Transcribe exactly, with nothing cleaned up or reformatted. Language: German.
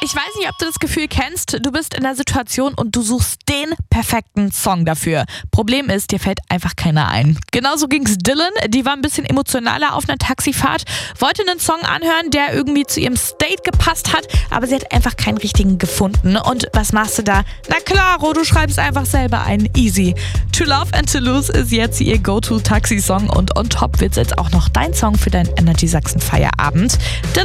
Ich weiß nicht, ob du das Gefühl kennst, du bist in der Situation und du suchst den perfekten Song dafür. Problem ist, dir fällt einfach keiner ein. Genauso ging's Dylan, die war ein bisschen emotionaler auf einer Taxifahrt, wollte einen Song anhören, der irgendwie zu ihrem State gepasst hat, aber sie hat einfach keinen richtigen gefunden. Und was machst du da? Na klaro, du schreibst einfach selber ein. Easy. To Love and To Lose ist jetzt ihr Go-To-Taxi-Song und on top wird's jetzt auch noch dein Song für deinen Energy Sachsen Feierabend. Dylan